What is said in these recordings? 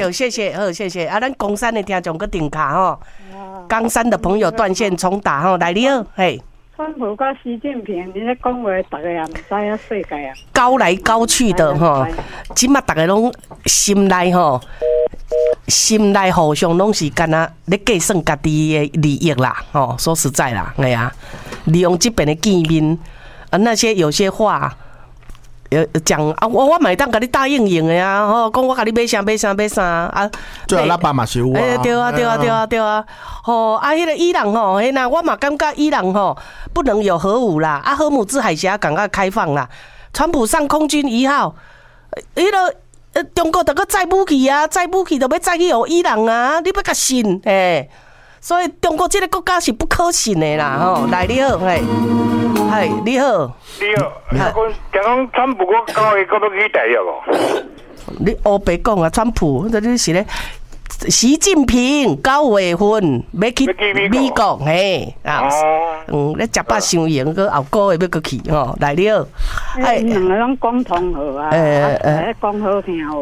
对，谢谢，好，谢谢。啊，咱冈山的听众个顶卡吼，冈山的朋友断线重打吼，来你好，嘿。 川普跟习近平，你咧讲话，大家也唔知啊，世界啊， 高来高去的吼，即马大家拢心内吼，心内互相拢是干那咧计算家己的利益啦，吼，说实在啦，哎呀，利用这边的见面，那些有些话。讲啊，我买当甲你答应的呀，吼，讲我甲你买啥啊， 最后拉巴嘛是有啊， 对啊，吼啊，迄个伊朗吼，嘿呐，我嘛感觉伊朗吼不能有核武啦，啊，荷姆兹海峡赶快开放啦，川普上空军1号，迄个中国得个载武器啊，载武器就要载去予伊朗啊，你要甲信嘿。所以中国这个国家是不可信的啦，吼！来你好，嘿，嘿，你好， 讲川普我高的我都去大约哦。 你黑白讲啊，川普，这是咧。习近平9月份要去美国，嘿啊，咧食饱伤闲，个后个月要过去吼，来了。 哎，两个拢讲通好啊，讲好听好。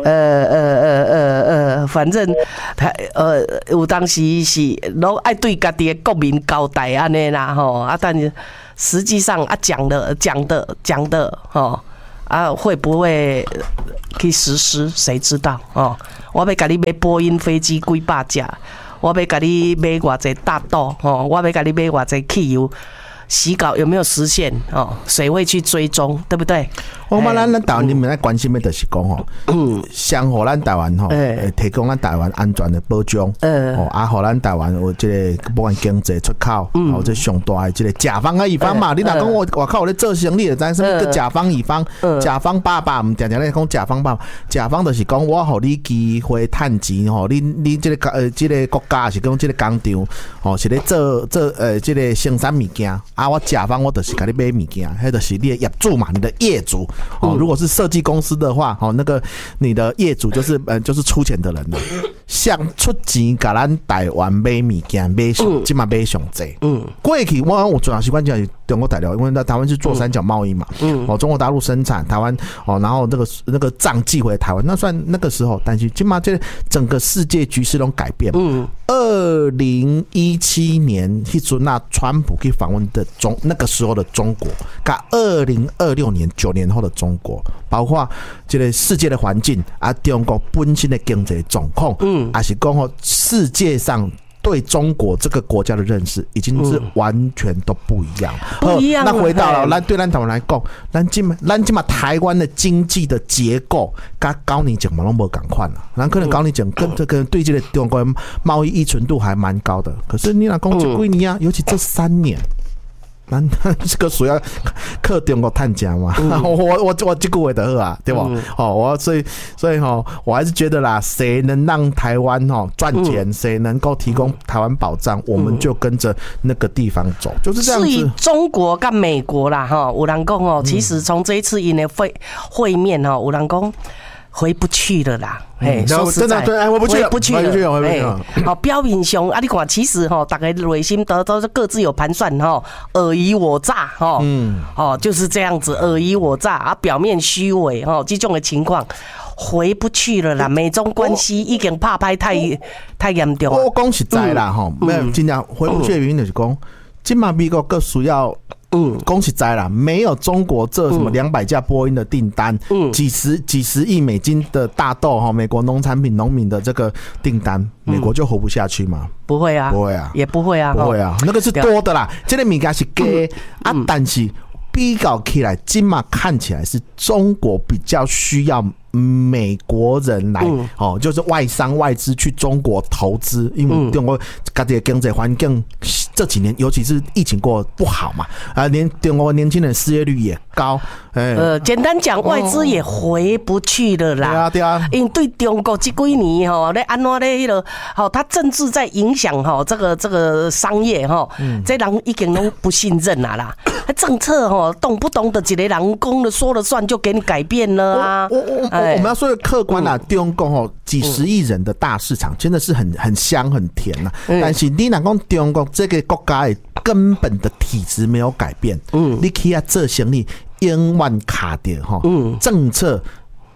反正有当时是拢爱对家己的国民交代安尼啦吼，啊，但是实际上啊讲的吼。啊，会不会去实施？谁知道哦？我要甲你买波音飞机几百架，我要甲你买偌济大豆哦，我要甲你买偌济汽油，洗稿有没有实现哦？谁会去追踪，对不对？ 我们咱台湾人民在关心的就是讲吼，相互咱台湾吼，提供咱台湾安全的保障，啊，互咱台湾有这个不管经济出口，或者上大的这个甲方啊乙方嘛，你若讲我靠我咧做生意，就知什么叫甲方乙方，甲方爸爸，唔常常咧讲甲方爸爸，甲方就是讲我互你机会趁钱吼，你这个这个国家是讲这个工厂吼，是咧做这个生产物件，啊，我甲方我就是甲你买物件，迄就是你的业主嘛，你的业主。哦，如果是设计公司的话，哦，那个你的业主就是出钱的人了，想出钱给咱台湾买物件，买今嘛买上济。过去我主要习惯讲中国大陆，因为台湾是做三角贸易嘛，哦，中国大陆生产，台湾哦，然后那个账寄回台湾，那算那个时候，但是今嘛这整个世界局势都改变。2017年迄阵那川普去访问的那个时候的中国，跟2026年9年后的中国，包括这个世界的环境啊，中国本身的经济状况，还是讲哦，世界上对中国这个国家的认识已经是完全都不一样。 不一样。 那回到了对咱台湾来讲，咱今嘛台湾的经济的结构，跟9年前嘛拢无同款啦。咱可能9年前跟这个对这个中国贸易依存度还蛮高的，可是你若讲这几年啊，尤其这3年。咱这个属要靠中国赚钱嘛？我这句话就好啊，对吧？我所以我还是觉得啦，谁能让台湾赚钱，谁能够提供台湾保障，我们就跟着那个地方走，就是这样子。 至于中国跟美国啦，有人讲其实从这一次因的会面有人讲回不去了啦。说实在， 回不去了。好，表面上啊，你看，其实大家内心都是各自有盘算尔虞我诈就是这样子尔虞我诈啊，表面虚伪这种的情况回不去了啦。美中关系已经拍拍太严重了。 我讲实在啦没有真正回不去的原因就是讲，今嘛美国更需要。讲实在啦，没有中国这什么200架波音的订单，几十亿美金的大豆美国农产品农民的这个订单，美国就活不下去吗？ 不会啊，也不会啊， 那个是多的啦，这个物件是假啊，但是比较起来，今嘛看起来是中国比较需要美国人来就是外商外资去中国投资，因为中国自己的经济环境这几年，尤其是疫情过不好嘛，中国年轻人失业率也高。 简单讲，外资也回不去了啦。 对啊， 因为对中国这几年咧安怎咧迄个他政治在影响这个商业这人已经都不信任啦。政策动不动的一个人讲了说了算，就给你改变了啊。 我们要说的客观啦，中国几十亿人的大市场真的是很香很甜呐。但是你若讲中国这个国家的根本的体质没有改变，你去做生意永远卡着政策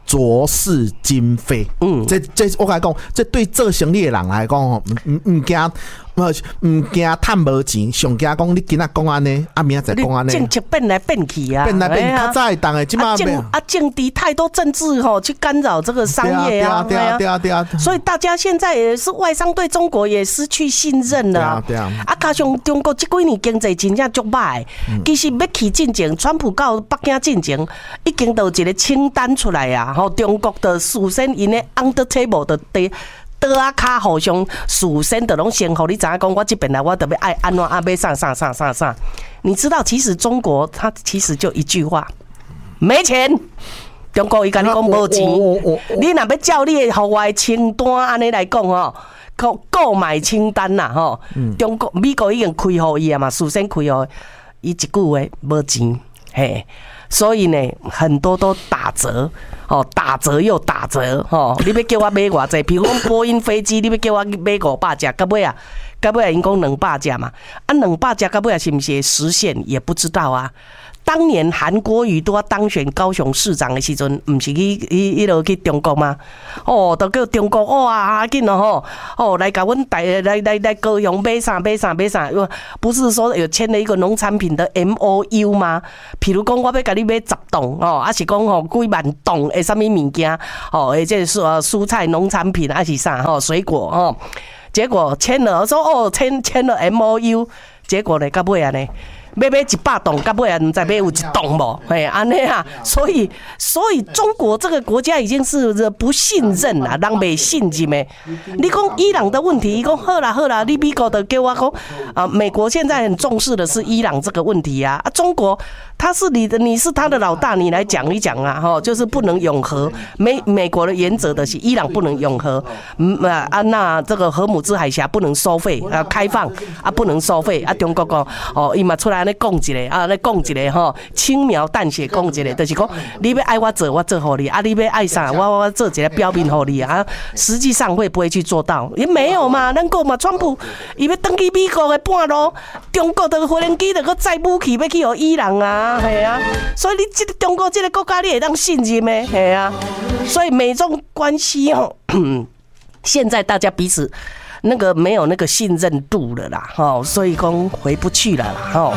浊世今非。这我跟你讲，这对做生意的人来讲吼，唔惊。唔惊赚无钱，上惊讲你今仔讲安尼，明仔再讲安尼。 政策变来变去啊， 变来变去，较早会当的，今嘛政敌太多政治去干扰这个商业啊， 对啊。 所以大家现在也是外商对中国也失去信任了。 对啊。 加上中国这几年经济真正足歹，其实要去进前，川普到北京进前，已经都有一个清单出来啊。中国的首先因的 under table 的刀啊卡互相事先的拢先，互你知影讲，我这边来我特别爱安怎啊，要啥。你知道，其实中国它其实就一句话，没钱。中国伊甲你讲无钱，你若要照你的户外清单安尼来讲吼，购买清单呐吼，中国美国已经开互伊啊嘛，事先开互伊一句话无钱，嘿。所以呢，很多都打折，打折又打折，你要叫我买偌济？比如讲波音飞机，你要叫我买500架，到尾啊，因讲200架嘛，200架到尾啊，是不是实现也不知道啊。当年韩国瑜都要当选高雄市长的时阵，不是去落去中国吗？都叫中国哇，紧哦来甲阮来高雄买啥？不是说有签了一个农产品的 MOU 吗？譬如讲我要甲你买10栋还是讲几万栋的什么物件这是蔬菜农产品还是啥水果结果签了说签了 MOU， 结果呢到尾啊呢？要买100栋，到尾啊，唔知买有1栋无？安尼啊，所以中国这个国家已经是不信任啦，人袂信任的。你讲伊朗的问题，伊讲好啦，你美国的给我讲美国现在很重视的是伊朗这个问题啊，中国他是你是他的老大，你来讲一讲啊，就是不能永和。美国的原则的是伊朗不能永和，那这个荷姆兹海峡不能收费开放不能收费中国讲伊嘛出来。咧讲一个轻描淡写讲一个，就是讲你要爱我做，我做给你你要爱啥，我做一个标明给你实际上会不会去做到？也没有嘛。咱讲嘛，川普伊要登去美国的半路，中国的无人机就搁载武器要去伊朗啊，系啊。所以你这个中国这个国家你会当信任的，系啊。所以美中关系现在大家彼此。那个没有那个信任度了啦，所以讲回不去了啦，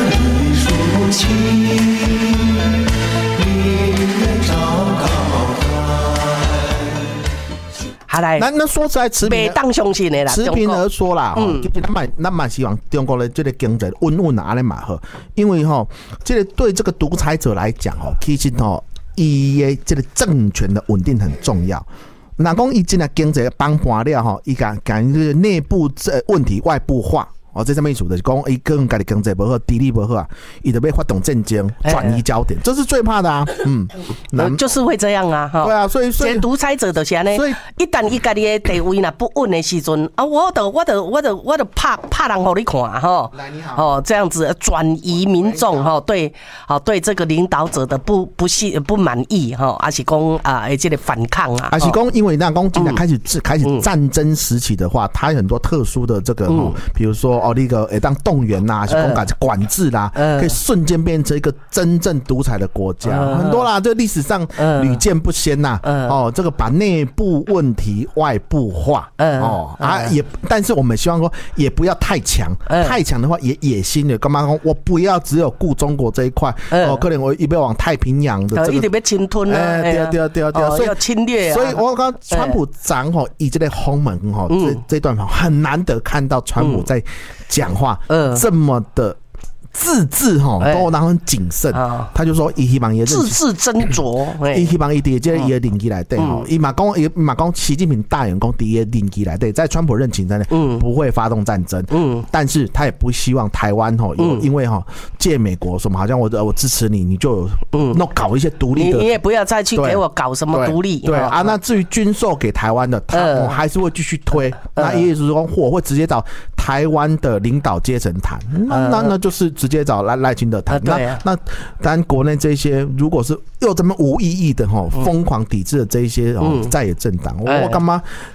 好来， 那说实在，持平而说啦，咱嘛希望中国的这个经济稳啊，安尼嘛好，因为这个对这个独裁者来讲其实伊的这个政权的稳定很重要。那讲伊真的经济崩盘了伊讲内部问题外部化这什么意思？就是讲伊个人家己经济不好，地理不好啊，伊就要发动战争，转移焦点，这是最怕的啊。 就是会这样啊。 对啊，所以独裁者就是安尼，一旦伊家己的地位若不稳的时阵我就拍人给你看这样子转移民众对这个领导者的不满意还是讲这个反抗啊， 还是讲因为那讲今天开始战争时期的话，它有很多特殊的这个比如说那个当动员啦，是讲管制啦，可以瞬间变成一个真正独裁的国家，很多啦，这历史上屡见不鲜呐。这个把内部问题外部化，但是我们希望说也不要太强，太强的话也野心的，干嘛说我不要只有顾中国这一块，可能我一边往太平洋的这个， 一直要侵吞啊， 对， 所以要侵略， 所以我刚川普讲以这个鸿门这段很难得看到川普在讲话这么的字都然后很谨慎，他就说伊希望也字字斟酌， 伊希望伊伫这伊的任期内底伊嘛讲习近平大员讲伫伊的任期内底，在川普任期内不会发动战争，但是他也不希望台湾因为借美国什么好像我支持你就有搞一些独立的， 你也不要再去给我搞什么独立， 对啊，那至于军售给台湾的，他还是会继续推，那也就是说我会直接找台湾的领导阶层谈，那就是直接找赖清德谈。那当然国内这些如果是又这么无意义的疯狂抵制的这一些在野政党，我干嘛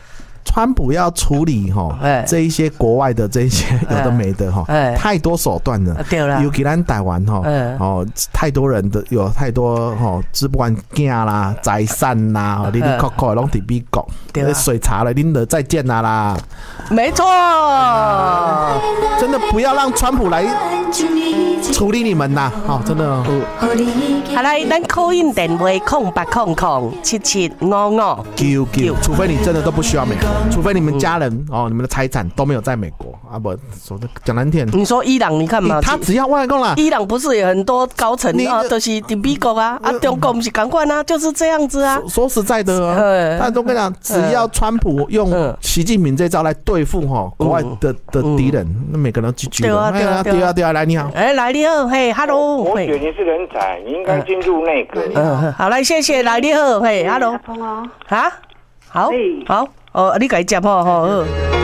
川普要处理这一些国外的这一些有的没的太多手段了。 对啦， 尤其咱台湾太多人的有太多不管囝啦、财产啦，你扣扣拢伫美国，水查了，恁的再见啦。 没错， 真的不要让川普来处理你们呐！真的。 好来，咱call in电话0800775599， 除非你真的都不需要美国，除非你们家人你们的财产都没有在美国啊，不说的讲难听。 你说伊朗，你看嘛， 他只要外公啦， 伊朗不是有很多高层都是在美国啊，中国不是赶快啊，就是这样子啊。 说实在的，但都跟你讲，只要川普用习近平这招来对付国外的敌人，那每个人都 GG 了。对啊，来你好， 来你好，嘿 ，Hello， 我觉得你是人才，你应该进入内阁。 好来，谢谢，来你好，嘿 ，Hello， 好，你给伊接好。